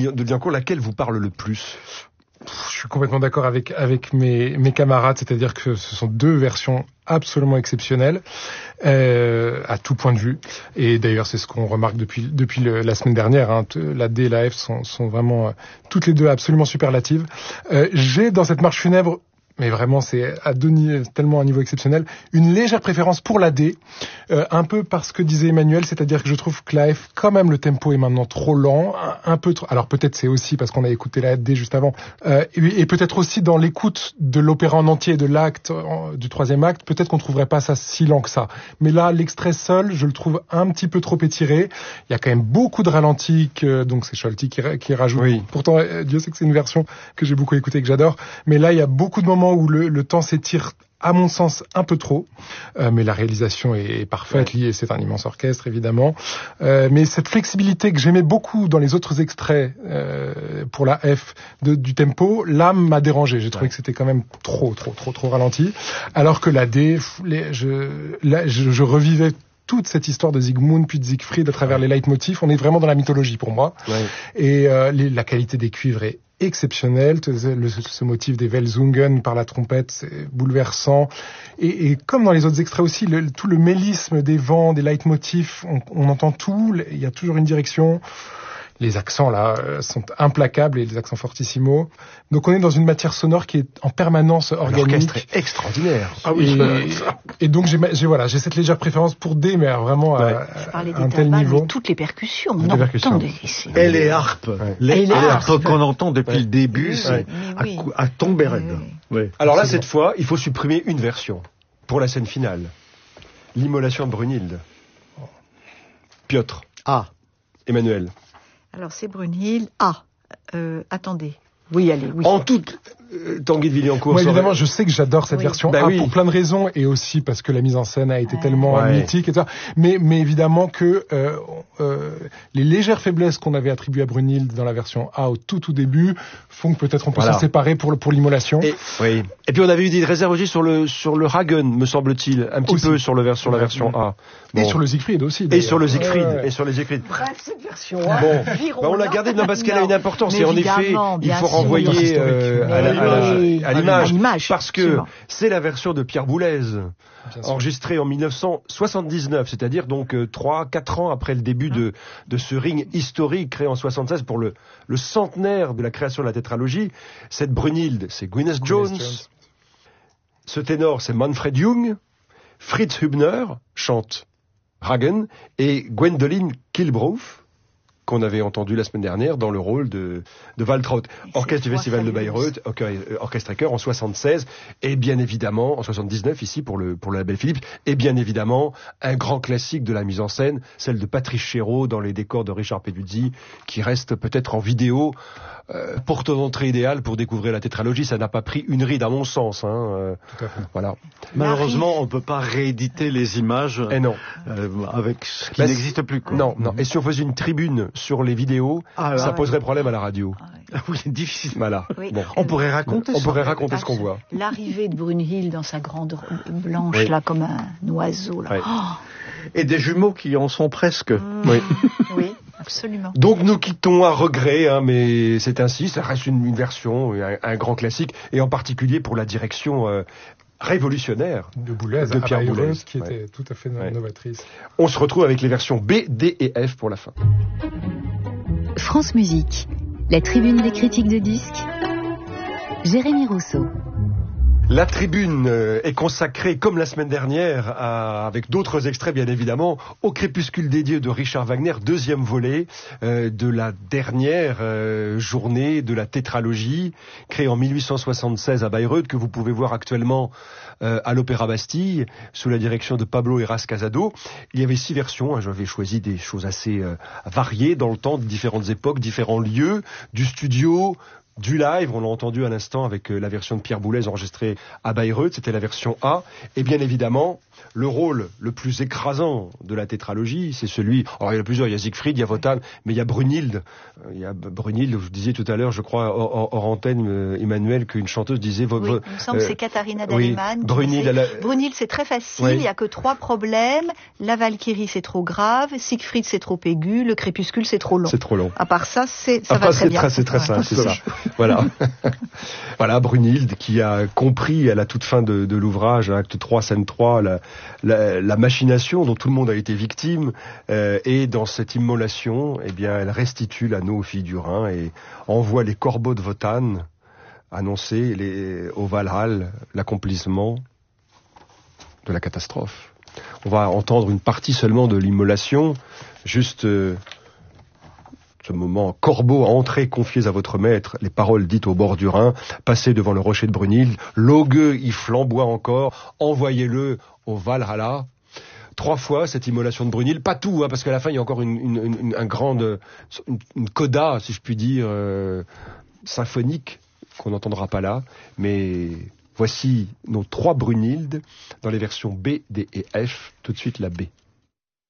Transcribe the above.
de Liancourt, laquelle vous parle le plus? Je suis complètement d'accord avec mes camarades, c'est-à-dire que ce sont deux versions absolument exceptionnelles à tout point de vue. Et d'ailleurs, c'est ce qu'on remarque depuis la semaine dernière. Hein. La D et la F sont vraiment toutes les deux absolument superlatives. J'ai dans cette marche funèbre, mais vraiment c'est tellement un niveau exceptionnel, une légère préférence pour la D, un peu parce que disait Emmanuel, c'est-à-dire que je trouve que la F, quand même, le tempo est maintenant trop lent, un peu trop. Alors peut-être c'est aussi parce qu'on a écouté la D juste avant, et peut-être aussi dans l'écoute de l'opéra en entier, de l'acte, du troisième acte, peut-être qu'on trouverait pas ça si lent que ça. Mais là, l'extrait seul, je le trouve un petit peu trop étiré. Il y a quand même beaucoup de ralentis, donc c'est Scholti qui rajoute. Oui. Pourtant, Dieu sait que c'est une version que j'ai beaucoup écoutée et que j'adore. Mais là, il y a beaucoup de moments où le temps s'étire, à mon sens, un peu trop. Mais la réalisation est parfaite, liée, c'est un immense orchestre, évidemment. Mais cette flexibilité que j'aimais beaucoup dans les autres extraits pour la F du tempo, là, m'a dérangé. J'ai trouvé que c'était quand même trop ralenti. Alors que la D, je revivais toute cette histoire de Siegmund puis de Siegfried à travers les leitmotifs. On est vraiment dans la mythologie pour moi. Ouais. Et la qualité des cuivres est exceptionnelle. Ce motif des Welsungen par la trompette, c'est bouleversant. Et comme dans les autres extraits aussi, tout le mélisme des vents, des leitmotifs, on entend tout. Il y a toujours une direction. Les accents là sont implacables, et les accents fortissimo. Donc on est dans une matière sonore qui est en permanence organique. L'orchestre est extraordinaire. Ah oui. Et donc j'ai cette légère préférence pour D, mais vraiment à un tel niveau. Toutes les percussions. Non, attendez. Et les harpes. Les harpes qu'on entend depuis le début, c'est à tomber raide. Oui. Alors là, cette fois, il faut supprimer une version pour la scène finale. L'immolation de Brunhilde. Piotr. Emmanuel. Alors c'est Brunhilde. Attendez. Oui, allez. Oui. En toute Tanguy de Villancourt. Moi, évidemment, je sais que j'adore cette version pour plein de raisons, et aussi parce que la mise en scène a été tellement mythique et tout ça. Mais évidemment que les légères faiblesses qu'on avait attribuées à Brunhilde dans la version A au tout début font que peut-être on peut s'en séparer pour l'immolation. Et puis on avait eu des réserves aussi sur le Hagen, me semble-t-il, un petit peu sur la version A. Bon. Et sur le Siegfried aussi. Et sur le Siegfried. Et sur les Siegfried. Bref, cette version A. On l'a gardée parce qu'elle a une importance. Et en effet, il faut renvoyer à l'image, parce que c'est la version de Pierre Boulez, enregistrée en 1979, c'est-à-dire donc 3-4 ans après le début de ce ring historique créé en 76 pour le centenaire de la création de la tétralogie. Cette Brunhilde, c'est Gwyneth Jones. Ce ténor, c'est Manfred Jung. Fritz Hübner chante Hagen, et Gwendoline Kilbrough, qu'on avait entendu la semaine dernière dans le rôle de Waltraud. Orchestre du Festival de Bayreuth, orchestre et chœur en 76, et bien évidemment en 79 ici pour le label Philips, et bien évidemment un grand classique de la mise en scène, celle de Patrice Chéreau dans les décors de Richard Peduzzi, qui reste peut-être en vidéo porte d'entrée idéale pour découvrir la tétralogie. Ça n'a pas pris une ride à mon sens. Tout à fait. Voilà. Malheureusement, on ne peut pas rééditer les images avec ce qui n'existe plus. Quoi. Non. Et si on faisait une tribune sur les vidéos, ça poserait problème à la radio. Oui, c'est difficile. Voilà. Oui. Bon. On pourrait raconter ce qu'on voit. L'arrivée de Brunhilde dans sa grande robe blanche, là, comme un oiseau. Là. Oui. Et des jumeaux qui en sont presque. Oui, absolument. Donc nous quittons à regret, mais c'est ainsi, ça reste une version, un grand classique, et en particulier pour la direction révolutionnaire de Boulez, de Pierre Boulez, qui était tout à fait novatrice. On se retrouve avec les versions B, D et F pour la fin. France Musique, la tribune des critiques de disques, Jérémy Rousseau. La tribune est consacrée, comme la semaine dernière, avec d'autres extraits bien évidemment, au crépuscule des dieux de Richard Wagner, deuxième volet de la dernière journée de la tétralogie, créée en 1876 à Bayreuth, que vous pouvez voir actuellement à l'Opéra Bastille, sous la direction de Pablo Heras Casado. Il y avait 6 versions, j'avais choisi des choses assez variées dans le temps, de différentes époques, différents lieux, du studio, du live. On l'a entendu à l'instant avec la version de Pierre Boulez enregistrée à Bayreuth, c'était la version A. Et bien évidemment, le rôle le plus écrasant de la tétralogie, c'est celui... Alors il y en a plusieurs, il y a Siegfried, il y a Wotan, mais il y a Brunhilde. Il y a Brunhilde, je disais tout à l'heure, je crois, hors antenne, Emmanuel, qu'une chanteuse disait... Oui, il me semble que c'est Katharina Daleman. Oui, Brunhilde, Brunhilde, c'est très facile, il n'y a que 3 problèmes. La Valkyrie, c'est trop grave. Siegfried, c'est trop aigu. Le Crépuscule, c'est trop long. C'est trop long. À part ça, ça va très bien. C'est très simple, c'est ça. Voilà. Voilà, Brunhilde, qui a compris à la toute fin de l'ouvrage, acte 3, scène 3, la machination dont tout le monde a été victime, et dans cette immolation, eh bien, elle restitue l'anneau aux filles du Rhin et envoie les corbeaux de Wotan annoncer au Valhall l'accomplissement de la catastrophe. On va entendre une partie seulement de l'immolation, juste ce moment, corbeau, entrez, confiez à votre maître les paroles dites au bord du Rhin, passez devant le rocher de Brunhilde, l'augueux y flamboie encore, envoyez-le au Valhalla. 3 fois cette immolation de Brunhilde, pas tout, parce qu'à la fin il y a encore une coda, si je puis dire, symphonique, qu'on n'entendra pas là, mais voici nos 3 Brunhildes dans les versions B, D et F, tout de suite la B.